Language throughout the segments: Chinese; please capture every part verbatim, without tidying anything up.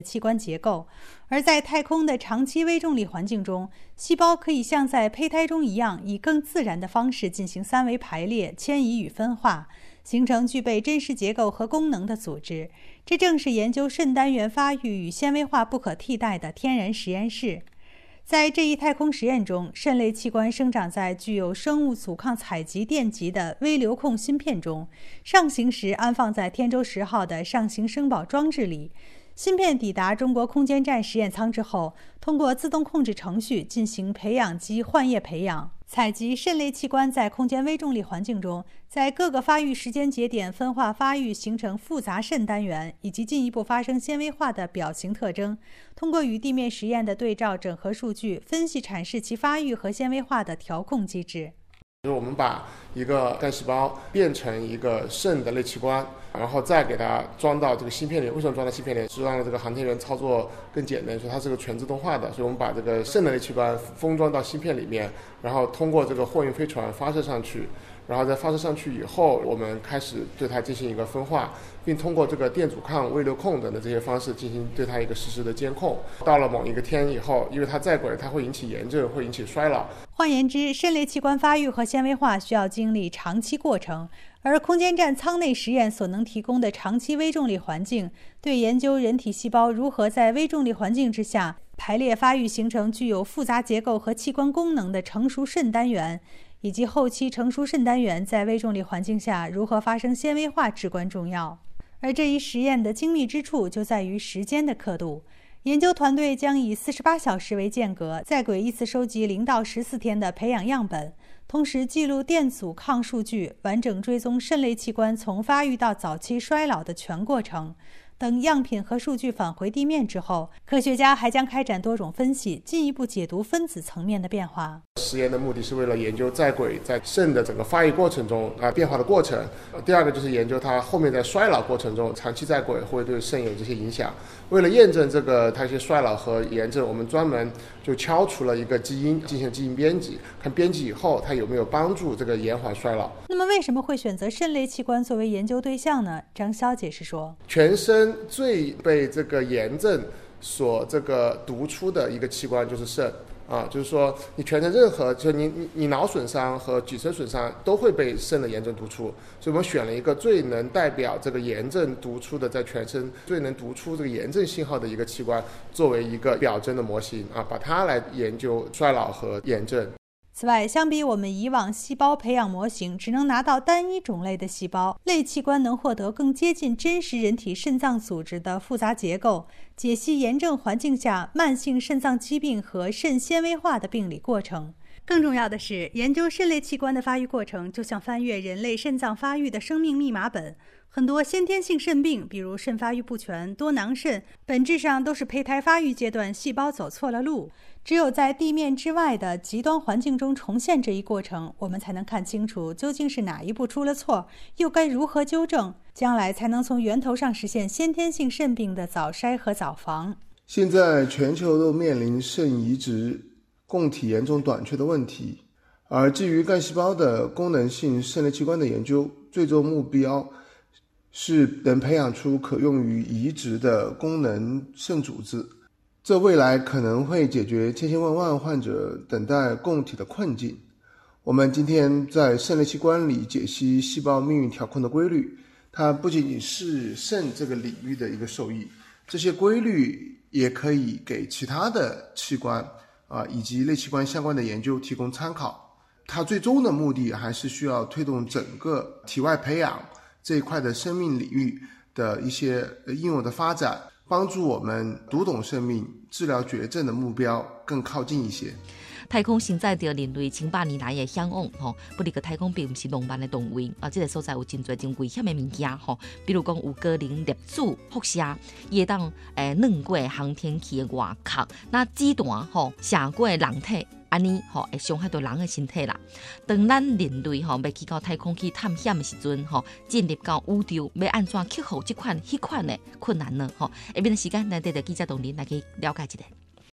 器官结构。而在太空的长期微重力环境中，细胞可以像在胚胎中一样，以更自然的方式进行三维排列、迁移与分化，形成具备真实结构和功能的组织。这正是研究肾单元发育与纤维化不可替代的天然实验室。在这一太空实验中，肾类器官生长在具有生物阻抗采集电极的微流控芯片中，上行时安放在天舟十号的上行生保装置里。芯片抵达中国空间站实验舱之后，通过自动控制程序进行培养基换液培养，采集肾类器官在空间微重力环境中，在各个发育时间节点分化发育，形成复杂肾单元，以及进一步发生纤维化的表型特征。通过与地面实验的对照整合数据，分析阐释其发育和纤维化的调控机制。 就是我们把一个干细胞变成一个肾的类器官，然后再给它装到这个芯片里。为什么装到芯片里？是让这个航天员操作更简单，所以它是个全自动化的。所以我们把这个肾的类器官封装到芯片里面，然后通过这个货运飞船发射上去。然后在发射上去以后，我们开始对它进行一个分化，并通过这个电阻抗、微流控等的这些方式进行对它一个实时的监控。到了某一个天以后，因为它在轨，它会引起炎症，会引起衰老。 换言之，肾类器官发育和纤维化需要经历长期过程，而空间站舱内实验所能提供的长期微重力环境，对研究人体细胞如何在微重力环境之下排列发育，形成具有复杂结构和器官功能的成熟肾单元，以及后期成熟肾单元在微重力环境下如何发生纤维化至关重要。而这一实验的精密之处就在于时间的刻度。研究团队将以四十八小时为间隔，在轨依次收集零到十四天的培养样本，同时记录电阻抗数据，完整追踪肾类器官从发育到早期衰老的全过程。等样品和数据返回地面之后，科学家还将开展多种分析，进一步解读分子层面的变化。 实验的目的是为了研究在轨在肾的整个发育过程中啊、呃、变化的过程。第二个就是研究它后面在衰老过程中长期在轨会对肾有这些影响。为了验证这个它一些衰老和炎症，我们专门就敲除了一个基因进行基因编辑，看编辑以后它有没有帮助这个延缓衰老。 那么为什么会选择肾类器官作为研究对象呢？张潇解释说， 全身最被这个炎症所这个毒出的一个器官就是肾啊，就是说你全身任何就你你你脑损伤和脊髓损伤都会被肾的炎症毒出，所以我们选了一个最能代表这个炎症毒出的，在全身最能毒出这个炎症信号的一个器官作为一个表征的模型啊，把它来研究衰老和炎症。 此外，相比我们以往细胞培养模型只能拿到单一种类的细胞，类器官能获得更接近真实人体肾脏组织的复杂结构，解析炎症环境下慢性肾脏疾病和肾纤维化的病理过程。更重要的是，研究肾类器官的发育过程就像翻阅人类肾脏发育的生命密码本。很多先天性肾病，比如肾发育不全、多囊肾，本质上都是胚胎发育阶段细胞走错了路。只有在地面之外的极端环境中重现这一过程，我们才能看清楚究竟是哪一步出了错，又该如何纠正，将来才能从源头上实现先天性肾病的早筛和早防。 现在全球都面临肾移植供体严重短缺的问题，而基于干细胞的功能性肾类器官的研究，最终目标是能培养出可用于移植的功能肾组织。这未来可能会解决千千万万患者等待供体的困境。我们今天在肾类器官里解析细胞命运调控的规律，它不仅仅是肾这个领域的一个受益，这些规律也可以给其他的器官啊以及类器官相关的研究提供参考。它最终的目的还是需要推动整个体外培养这一块的生命领域的一些应用的发展，帮助我们读懂生命、治疗绝症的目标更靠近一些。 太空承载着人类千百年来的向往，吼，不过个太空并不是浪漫的动物啊，这个所在有真侪真危险的物件，吼，比如讲有高能粒子辐射，伊会当诶软过航天器的外壳，那子弹吼射过人体。安尼吼会伤害到人的身体啦。当咱人类吼要去到太空去探险的时阵吼，进入到宇宙要安怎克服这款、迄款的困难呢？吼，下面的时间，咱带着记者同仁来去了解一下。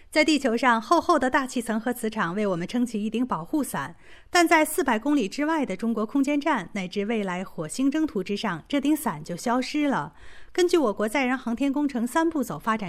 在地球上，厚厚的大气层和磁场为我们撑起一顶保护伞，但在四百公里之外的中国空间站乃至未来火星征途之上，这顶伞就消失了。根据我国载人航天工程三步走发展